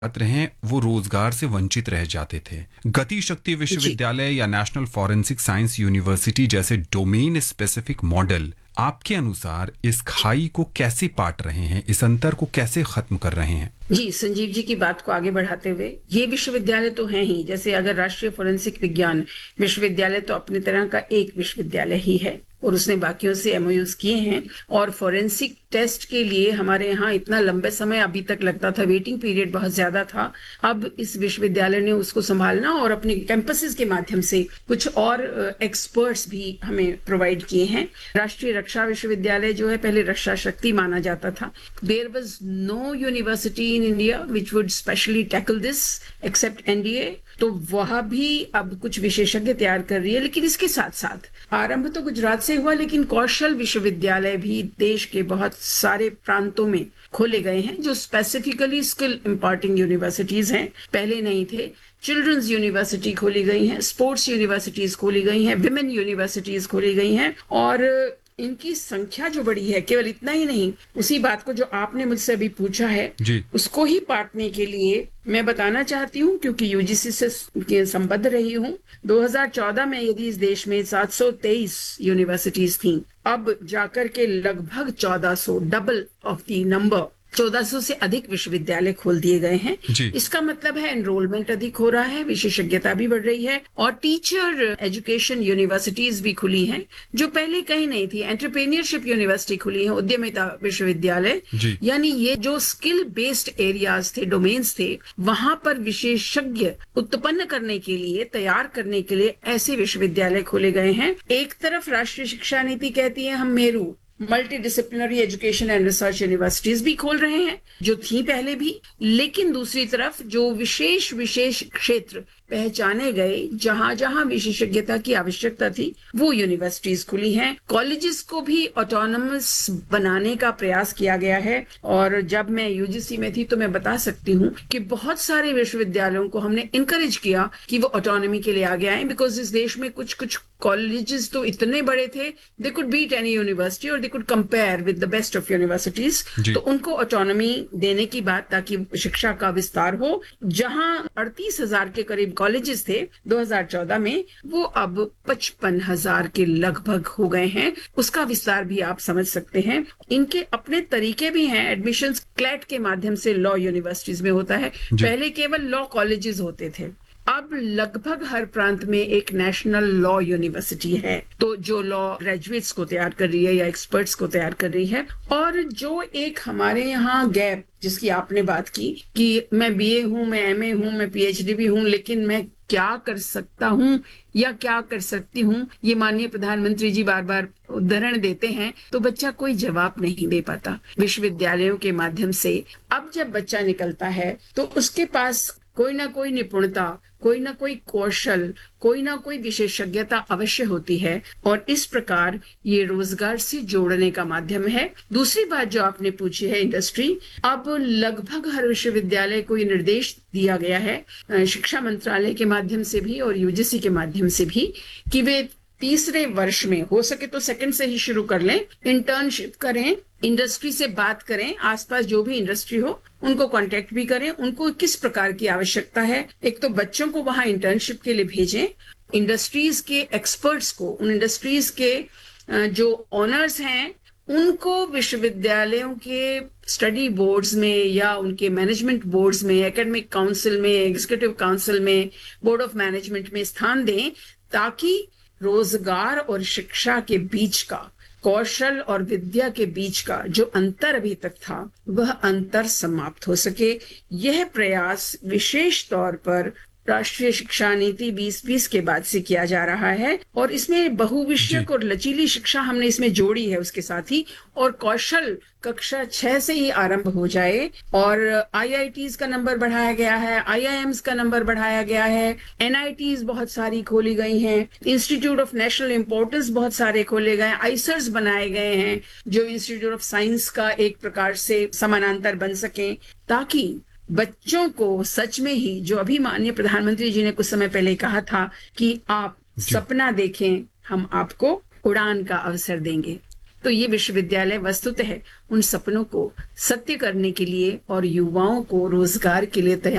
छात्र हैं वो रोजगार से वंचित रह जाते थे। गति शक्ति विश्वविद्यालय या नेशनल फॉरेंसिक साइंस यूनिवर्सिटी जैसे डोमेन स्पेसिफिक मॉडल आपके अनुसार इस खाई को कैसे पाट रहे हैं, इस अंतर को कैसे खत्म कर रहे हैं? जी, संजीव जी की बात को आगे बढ़ाते हुए, ये विश्वविद्यालय तो हैं ही, जैसे अगर राष्ट्रीय फोरेंसिक विज्ञान विश्वविद्यालय तो अपनी तरह का एक विश्वविद्यालय ही है और उसने बाकियों से एमओयूज किए हैं। और फोरेंसिक टेस्ट के लिए हमारे यहाँ इतना लंबे समय अभी तक लगता था, वेटिंग पीरियड बहुत ज्यादा था। अब इस विश्वविद्यालय ने उसको संभालना और अपने कैंपसेस के माध्यम से कुछ और एक्सपर्ट्स भी हमें प्रोवाइड किए हैं। राष्ट्रीय रक्षा विश्वविद्यालय जो है, पहले रक्षा शक्ति माना जाता था। There was no university in India which would specially tackle this accept NDA, तो वह भी अब कुछ विशेषज्ञ तैयार कर रही है। लेकिन इसके साथ साथ आरंभ तो गुजरात से हुआ, लेकिन कौशल विश्वविद्यालय भी देश के बहुत सारे प्रांतों में खोले गए हैं जो स्पेसिफिकली स्किल इम्पार्टिंग यूनिवर्सिटीज हैं, पहले नहीं थे। चिल्ड्रंस यूनिवर्सिटी खोली गई हैं, स्पोर्ट्स यूनिवर्सिटीज खोली गई हैं, विमेन यूनिवर्सिटीज खोली गई हैं और इनकी संख्या जो बड़ी है, केवल इतना ही नहीं, उसी बात को जो आपने मुझसे अभी पूछा है उसको ही पाटने के लिए मैं बताना चाहती हूँ, क्योंकि यूजीसी से संबद्ध रही हूँ। 2014 में यदि इस देश में 723 यूनिवर्सिटीज थीं, अब जाकर के लगभग 1400, डबल ऑफ द नंबर, 1400 से अधिक विश्वविद्यालय खोल दिए गए हैं। इसका मतलब है एनरोलमेंट अधिक हो रहा है, विशेषज्ञता भी बढ़ रही है और टीचर एजुकेशन यूनिवर्सिटीज भी खुली हैं जो पहले कहीं नहीं थी। एंटरप्रेन्योरशिप यूनिवर्सिटी खुली है, उद्यमिता विश्वविद्यालय, यानी ये जो स्किल बेस्ड एरियाज थे, डोमेन्स थे, वहां पर विशेषज्ञ उत्पन्न करने के लिए, तैयार करने के लिए ऐसे विश्वविद्यालय खोले गए हैं। एक तरफ राष्ट्रीय शिक्षा नीति कहती है हम Meru multi disciplinary education and research universities भी खोल रहे हैं जो थी पहले भी, लेकिन दूसरी तरफ जो विशेष क्षेत्र पहचाने गए, जहां जहां विशेषज्ञता की आवश्यकता थी, वो यूनिवर्सिटीज खुली हैं। कॉलेजेस को भी ऑटोनमस बनाने का प्रयास किया गया है और जब मैं यूजीसी में थी तो मैं बता सकती हूँ कि बहुत सारे विश्वविद्यालयों को हमने इनकरेज किया कि वो ऑटोनॉमी के लिए आगे आए, बिकॉज इस देश में कुछ कुछ कॉलेजेस तो इतने बड़े थे, they could beat any university और they could compare with the best of universities. तो उनको ऑटोनॉमी देने की बात, ताकि शिक्षा का विस्तार हो। जहां 38,000 के करीब कॉलेजेस थे 2014 में, वो अब 55,000 के लगभग हो गए हैं। उसका विस्तार भी आप समझ सकते हैं। इनके अपने तरीके भी हैं। एडमिशंस क्लैट के माध्यम से लॉ यूनिवर्सिटीज में होता है, पहले केवल लॉ कॉलेजेस होते थे, अब लगभग हर प्रांत में एक नेशनल लॉ यूनिवर्सिटी है, तो जो लॉ ग्रेजुएट्स को तैयार कर रही है या एक्सपर्ट्स को तैयार कर रही है। और जो एक हमारे यहाँ गैप जिसकी आपने बात की कि मैं बीए हूँ, मैं एमए हूँ, मैं पीएचडी भी हूँ, लेकिन मैं क्या कर सकता हूँ या क्या कर सकती हूँ, ये माननीय प्रधानमंत्री जी बार बार उदाहरण देते हैं, तो बच्चा कोई जवाब नहीं दे पाता। विश्वविद्यालयों के माध्यम से अब जब बच्चा निकलता है तो उसके पास कोई ना कोई निपुणता, कोई ना कोई कौशल, कोई ना कोई विशेषज्ञता अवश्य होती है और इस प्रकार ये रोजगार से जोड़ने का माध्यम है। दूसरी बात जो आपने पूछी है इंडस्ट्री, अब लगभग हर विश्वविद्यालय को ये निर्देश दिया गया है शिक्षा मंत्रालय के माध्यम से भी और यूजीसी के माध्यम से भी कि वे तीसरे वर्ष में हो सके तो सेकंड से ही शुरू कर लें, इंटर्नशिप करें, इंडस्ट्री से बात करें, आसपास जो भी इंडस्ट्री हो उनको कांटेक्ट भी करें, उनको किस प्रकार की आवश्यकता है। एक तो बच्चों को वहां इंटर्नशिप के लिए भेजें, इंडस्ट्रीज के एक्सपर्ट्स को, उन इंडस्ट्रीज के जो ओनर्स हैं उनको विश्वविद्यालयों के स्टडी बोर्ड्स में या उनके मैनेजमेंट बोर्ड्स में, एकेडमिक काउंसिल में, एग्जीक्यूटिव काउंसिल में, बोर्ड ऑफ मैनेजमेंट में स्थान दें, ताकि रोजगार और शिक्षा के बीच का, कौशल और विद्या के बीच का जो अंतर अभी तक था, वह अंतर समाप्त हो सके। यह प्रयास विशेष तौर पर राष्ट्रीय शिक्षा नीति 2020 के बाद से किया जा रहा है और इसमें बहुविषयक और लचीली शिक्षा हमने इसमें जोड़ी है उसके साथ ही, और कौशल कक्षा 6 से ही आरंभ हो जाए और आईआईटीज का नंबर बढ़ाया गया है, आईआईएम्स का नंबर बढ़ाया गया है, एनआईटीज बहुत सारी खोली गई हैं, इंस्टीट्यूट ऑफ नेशनल इंपोर्टेंस बहुत सारे खोले गए, आईसर्स बनाए गए हैं जो इंस्टीट्यूट ऑफ साइंस का एक प्रकार से समानांतर बन सके, ताकि बच्चों को सच में ही, जो अभी माननीय प्रधानमंत्री जी ने कुछ समय पहले कहा था कि आप सपना देखें, हम आपको उड़ान का अवसर देंगे, तो ये विश्वविद्यालय वस्तुतः उन सपनों को सत्य करने के लिए और युवाओं को रोजगार के लिए तैयार